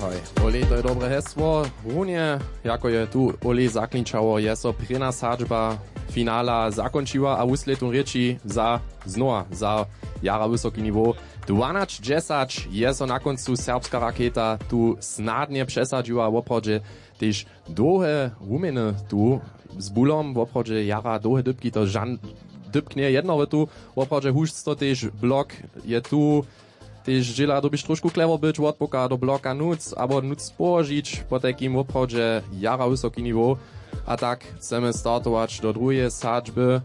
Olej, to je dobre hesło. Runie, jako je tu Olej zaklinčało, je so prena sadžba finala zakončiła, a wusletun reči znova za jara wysoki niveau. 12-10 je so na koncu serbska raketa tu snadnie przesadziła w oprawdzie też długie rumeny tu z bulom w oprawdzie jara długie dybki to żan dybknie jedno tu w oprawdzie huszco też blok je tu też dziela dobyś troszkę klewo być od boka do bloka nuc, albo nuc położyć po takim oprawdzie jara wysoki niveau. A tak chcemy startować do drugiej sadźby.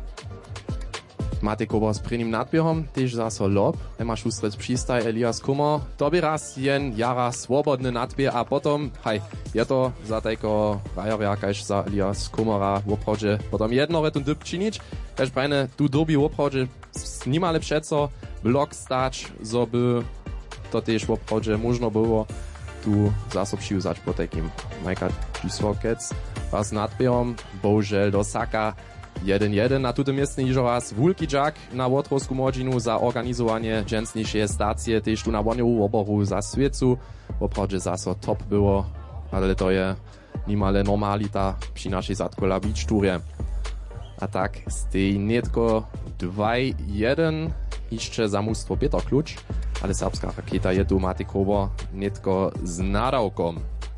Matej Kober z prvním nadběhom, tež zaso lob. Ema Šustrec přistaj, Elias Kummer. To by raz jen jara swobodny nadběh a potom, je to za tajko rajarja, kaž za Elias Kummera w oprawdzie potom jedno retun dyb činić. Kaž bajne tu dobi w oprawdzie nimale přeco blok stać, zo by to tež w oprawdzie można było tu zaso přiuzać po takim Majka Giswokec. Was nadběhom, bohužel do Saka 1-1. Na tutym miejscu niż raz Wulki Jack na Łotrowsku Młodzinu za organizowanie dżęsniejszej stacji, też tu na Woniowu oboru za Swiecu. Oprawdzie zaso top było, ale to je nimale normalita przy naszej Zatkola Beach Tourie. A tak stej netko 2-1 jeszcze za mustwo Peter Klucz, ale serbska rakieta je tu Matej Kober netko z nadawkom.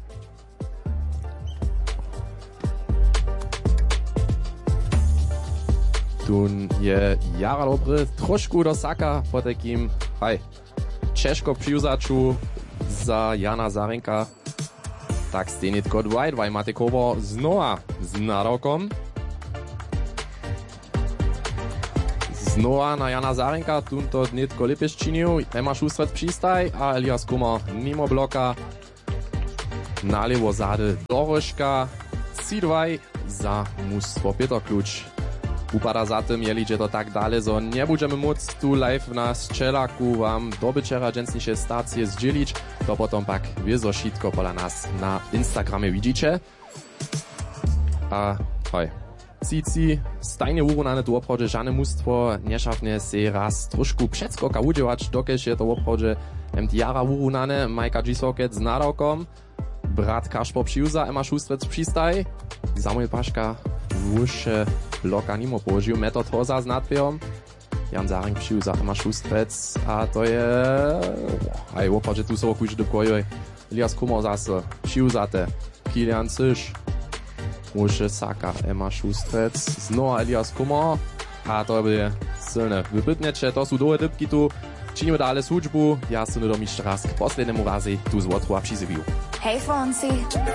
Tun je jara dobry, trošku do Saka po takim, ciężko przyuzaczu za Jana Zarenka. Tak stenitko 2-2, Matej Kober znova z nadawkom. Znova na Jana Zarenka, tun to netko lepiej činil, Ema Šustrec přistaj, a Elias Kummer mimo bloka. Nalewo zady Dorožka, 3-2 za mustwo Peter Klucz. Upada za tym, jelidzie to tak dalej, że nie będziemy móc tu live na Strzelaku wam do wieczera dżęsniejsze stacje zdzielić, to potem pak wiezo wszystko pola nas na Instagramie widzicie. A Cici, stajnie urównane tu oprawdzie żadne mustwo nie szafnie se raz troszkę przedskoka udziełać, dokąd je to oprawdzie jara urównane, Majka Giswokec z nadawkom, brat Kaszpo przyuza, Ema Šustrec přistaj, Samuel Paška wyższe bloka nimo położył, metod hoza z nadběhom. Jan Zarenk przyuza, Ema Šustrec, a to je... oprawdzie tu są kujże dybkojoj. Elias Kummer zase přiuzate, Kilian Cyš, Muszę Saka, Ema Šustrec, znova Elias Kummer, a to by silne. Wybytniecze, to są dołe dybki tu, činimy dalej służbu, ja synu do mistrza raz k poslednemu razy tu z Łotrowa przyzywił. Hej Fonsi!